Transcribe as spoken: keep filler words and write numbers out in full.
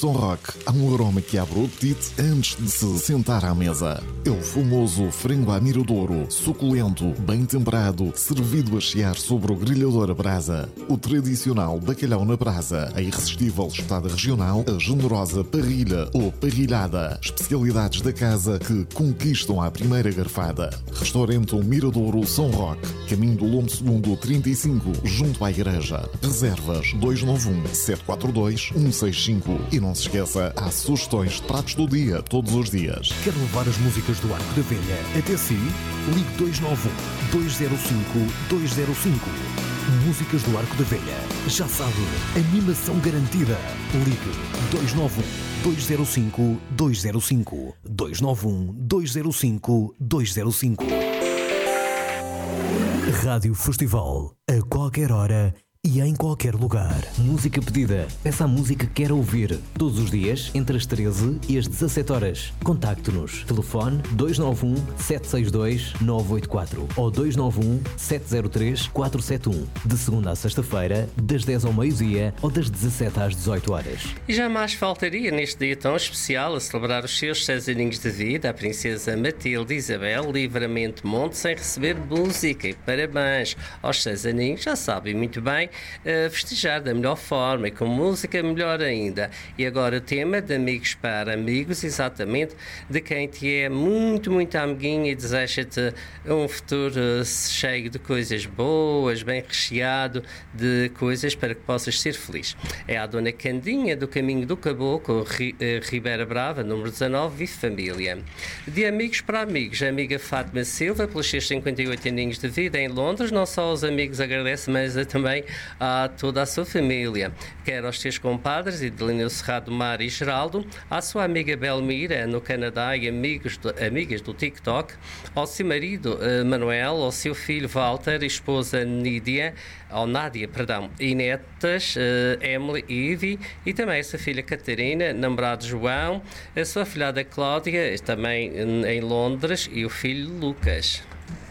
São Roque há um aroma que abre o apetite antes de se sentar à mesa. É o famoso frango à miradouro, suculento, bem temperado, servido a chiar sobre o grelhador a brasa. O tradicional bacalhau na brasa, a irresistível estada regional, a generosa parrilha ou parrilhada. Especialidades da casa que conquistam à primeira garfada. Restaurante Miradouro São Roque, caminho do Lombo Segundo trinta e cinco, junto à igreja. Reservas dois nove um, sete quatro dois, um seis cinco. E não se esqueça, há sugestões de pratos do dia, todos os dias. Quer levar as músicas do Arco da Velha até si? Ligue dois nove um, dois zero cinco, dois zero cinco. Músicas do Arco da Velha. Já sabe, animação garantida. Ligue dois nove um, dois zero cinco, dois zero cinco. dois nove um, dois zero cinco, dois zero cinco. Rádio Festival. A qualquer hora e em qualquer lugar. Música pedida. Peça a música que quer ouvir. Todos os dias, entre as treze e as dezassete horas. Contacte-nos. Telefone dois nove um, sete seis dois, nove oito quatro ou dois nove um, sete zero três, quatro sete um. De segunda a sexta-feira, das dez ao meio-dia ou das dezassete às dezoito horas. E jamais faltaria neste dia tão especial a celebrar os seus seis aninhos de vida a princesa Matilde Isabel Livramento Monte sem receber música. E parabéns aos seis aninhos, já sabem muito bem, Uh, festejar da melhor forma e com música melhor ainda. E agora o tema de Amigos para Amigos, exatamente, de quem te é muito, muito amiguinho e deseja-te um futuro uh, cheio de coisas boas, bem recheado de coisas para que possas ser feliz. É a Dona Candinha do Caminho do Caboclo, Ri, uh, Ribeira Brava, número dezanove, Vive Família. De Amigos para Amigos, a amiga Fátima Silva, pelos seus cinquenta e oito aninhos de vida em Londres, não só aos amigos agradece, mas uh, também a toda a sua família, quer aos seus compadres Idelino Cerrado Mar e Geraldo, à sua amiga Belmira no Canadá e amigos do, amigas do TikTok, ao seu marido uh, Manuel, ao seu filho Walter e esposa Nídia, ao Nádia, perdão, e netas uh, Emily e Ivy, e também a sua filha Catarina, namorado João, a sua filhada Cláudia, também em Londres, e o filho Lucas.